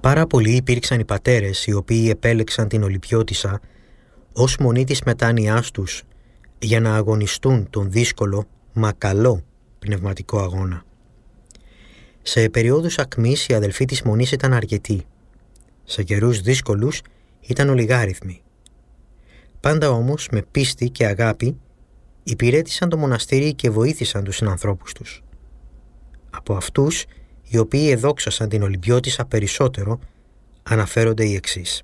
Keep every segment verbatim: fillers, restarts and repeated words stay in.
Πάρα πολλοί υπήρξαν οι πατέρες οι οποίοι επέλεξαν την Ολυμπιώτισσα ως μονή της μετάνοιάς τους για να αγωνιστούν τον δύσκολο μα καλό πνευματικό αγώνα. Σε περιόδους ακμής οι αδελφοί της μονής ήταν αρκετοί. Σε καιρούς δύσκολους ήταν ολιγάριθμοι. Πάντα όμως με πίστη και αγάπη υπηρέτησαν το μοναστήρι και βοήθησαν τους συνανθρώπους τους. Από αυτούς οι οποίοι εδόξασαν την Ολυμπιώτισσα περισσότερο αναφέρονται οι εξής.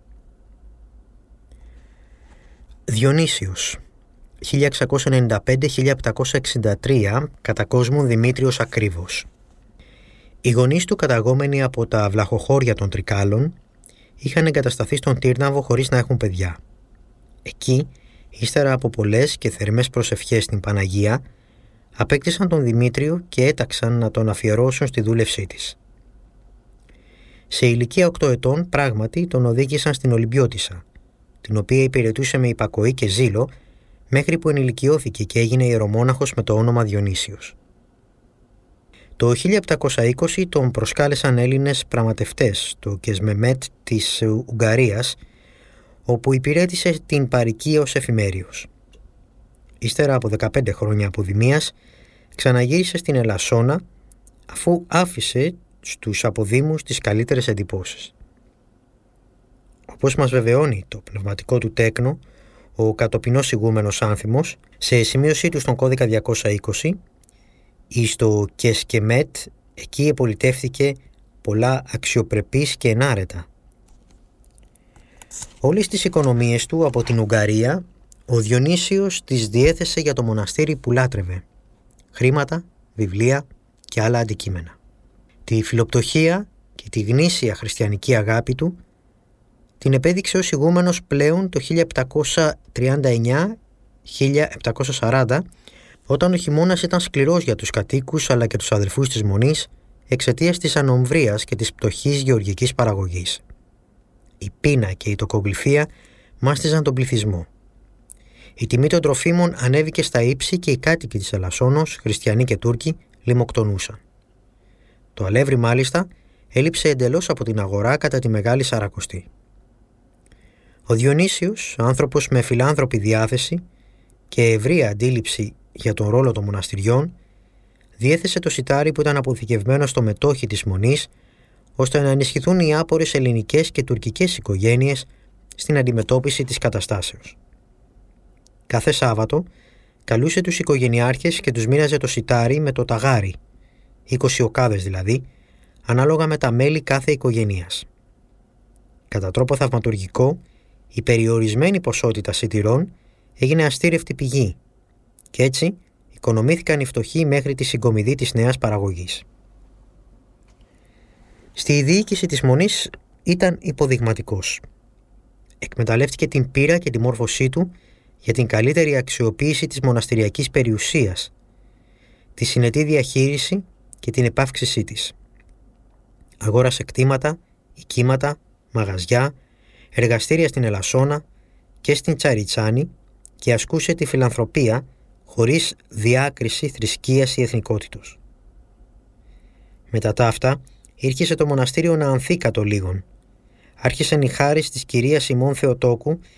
Διονύσιος χίλια εξακόσια ενενήντα πέντε με χίλια επτακόσια εξήντα τρία, κατά κόσμον Δημήτριος Ακρίβος. Οι γονείς του, καταγόμενοι από τα βλαχοχώρια των Τρικάλων, είχαν εγκατασταθεί στον Τύρναβο χωρίς να έχουν παιδιά. Εκεί, ύστερα από πολλές και θερμές προσευχές στην Παναγία, απέκτησαν τον Δημήτριο και έταξαν να τον αφιερώσουν στη δούλευσή της. Σε ηλικία οκτώ ετών πράγματι τον οδήγησαν στην Ολυμπιώτισσα, την οποία υπηρετούσε με υπακοή και ζήλο μέχρι που ενηλικιώθηκε και έγινε ιερομόναχος με το όνομα Διονύσιος. Το χίλια επτακόσια είκοσι τον προσκάλεσαν Έλληνες πραγματευτές στο Κεσμεμέτ της Ουγγαρίας, όπου υπηρέτησε την παροικία ως εφημέριος. Ύστερα από δεκαπέντε χρόνια αποδημίας, ξαναγύρισε στην Ελασσόνα, αφού άφησε στους αποδήμους τις καλύτερες εντυπώσεις. Όπως μας βεβαιώνει το πνευματικό του τέκνο, ο κατοπινός ηγούμενος Άνθιμος, σε σημείωσή του στον κώδικα διακόσια είκοσι, εις το Κεσκεμέτ, εκεί επολιτεύθηκε πολλά αξιοπρεπής και ενάρετα. Όλες τις οικονομίες του από την Ουγγαρία, ο Διονύσιος τις διέθεσε για το μοναστήρι που λάτρευε, χρήματα, βιβλία και άλλα αντικείμενα. Τη φιλοπτωχία και τη γνήσια χριστιανική αγάπη του την επέδειξε ως ηγούμενος πλέον το χίλια επτακόσια τριάντα εννιά με χίλια επτακόσια σαράντα, όταν ο χειμώνας ήταν σκληρός για τους κατοίκους αλλά και τους αδελφούς της μονής εξαιτίας της ανομβρίας και της πτωχής γεωργικής παραγωγής. Η πείνα και η τοκογλυφία μάστιζαν τον πληθυσμό. Η τιμή των τροφίμων ανέβηκε στα ύψη και οι κάτοικοι της Ελασσόνος, χριστιανοί και Τούρκοι, λιμοκτονούσαν. Το αλεύρι μάλιστα έλειψε εντελώς από την αγορά κατά τη Μεγάλη Σαρακοστή. Ο Διονύσιος, άνθρωπος με φιλάνθρωπη διάθεση και ευρεία αντίληψη για τον ρόλο των μοναστηριών, διέθεσε το σιτάρι που ήταν αποθηκευμένο στο μετόχι της μονής, ώστε να ενισχυθούν οι άπορες ελληνικές και τουρκικές οικογένειες στην αντιμετώπιση της καταστάσεως. Κάθε Σάββατο καλούσε τους οικογενειάρχες και τους μοίραζε το σιτάρι με το ταγάρι, είκοσι οκάδες δηλαδή, ανάλογα με τα μέλη κάθε οικογένειας. Κατά τρόπο θαυματουργικό, η περιορισμένη ποσότητα σιτηρών έγινε αστήρευτη πηγή και έτσι οικονομήθηκαν οι φτωχοί μέχρι τη συγκομιδή της νέας παραγωγής. Στη διοίκηση της μονής ήταν υποδειγματικός. Εκμεταλλεύτηκε την πείρα και τη μόρφωσή του για την καλύτερη αξιοποίηση της μοναστηριακής περιουσίας, τη συνετή διαχείριση και την επαύξησή της. Αγόρασε κτήματα, οικίματα, μαγαζιά, εργαστήρια στην Ελασσόνα και στην Τσαριτσάνη και ασκούσε τη φιλανθρωπία χωρίς διάκριση θρησκείας ή εθνικότητος. Μετά τα αυτά, ήρχισε το μοναστήριο να ανθεί κατ' ολίγων. Άρχισαν οι χάρις της κυρίας Σιμών Θεοτόκου